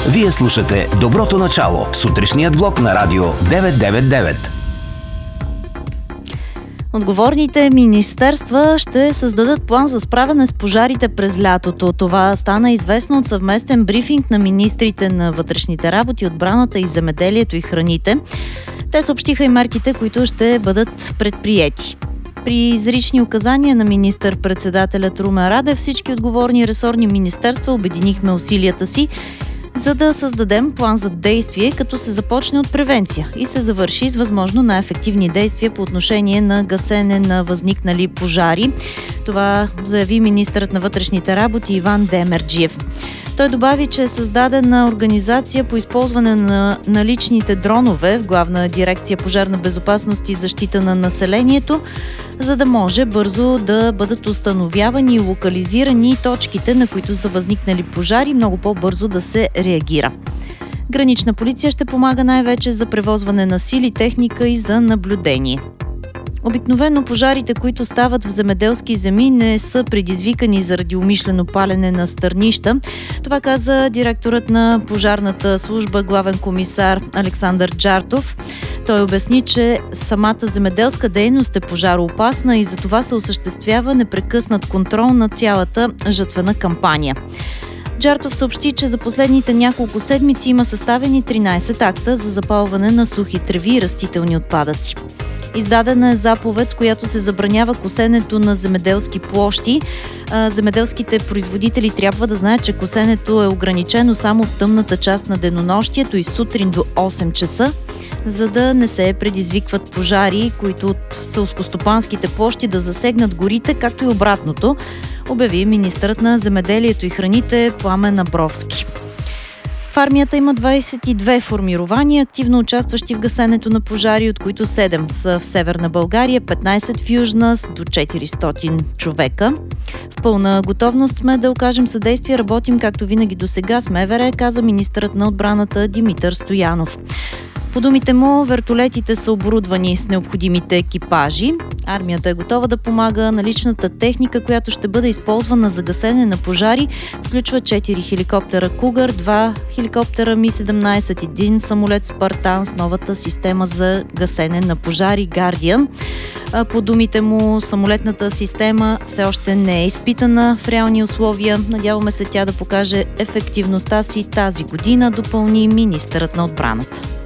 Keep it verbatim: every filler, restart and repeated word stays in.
Вие слушате Доброто начало, сутрешният влог на Радио деветстотин деветдесет и девет. Отговорните министерства ще създадат план за справяне с пожарите през лятото. Това стана известно от съвместен брифинг на министрите на вътрешните работи, отбраната и земеделието и храните. Те съобщиха и мерките, които ще бъдат предприети. При изрични указания на министър-председателя Румен Радев, всички отговорни ресорни министерства обединихме усилията си, за да създадем план за действие, като се започне от превенция и се завърши с възможно най-ефективни действия по отношение на гасене на възникнали пожари. Това заяви министърът на вътрешните работи Иван Демерджиев. Той добави, че е създадена организация по използване на наличните дронове в Главна дирекция пожарна безопасност и защита на населението, за да може бързо да бъдат установявани и локализирани точките, на които са възникнали пожари, много по-бързо да се реагира. Гранична полиция ще помага най-вече за превозване на сили, техника и за наблюдение. Обикновено пожарите, които стават в земеделски земи, не са предизвикани заради умишлено палене на стърнища. Това каза директорът на пожарната служба, главен комисар Александър Джартов. Той обясни, че самата земеделска дейност е пожароопасна и затова се осъществява непрекъснат контрол на цялата жатвена кампания. Джартов съобщи, че за последните няколко седмици има съставени тринайсет акта за запалване на сухи треви и растителни отпадъци. Издадена е заповед, с която се забранява косенето на земеделски площи. Земеделските производители трябва да знаят, че косенето е ограничено само в тъмната част на денонощието и сутрин до осем часа, за да не се предизвикват пожари, които от селскостопанските площи да засегнат горите, както и обратното, обяви министърът на земеделието и храните Пламен Абровски. В армията има двайсет и две формирования, активно участващи в гасенето на пожари, от които седем са в Северна България, петнайсет в Южна, с до четиристотин човека. В пълна готовност сме да окажем съдействие, работим както винаги досега с МВР, каза министърът на отбраната Димитър Стоянов. По думите му, вертолетите са оборудвани с необходимите екипажи. Армията е готова да помага. Наличната техника, която ще бъде използвана за гасене на пожари, включва четири хеликоптера Кугър, два хеликоптера Ми седемнайсет, един самолет Спартан с новата система за гасене на пожари Гардиан. По думите му, самолетната система все още не е изпитана в реални условия. Надяваме се тя да покаже ефективността си тази година, допълни министърът на отбраната.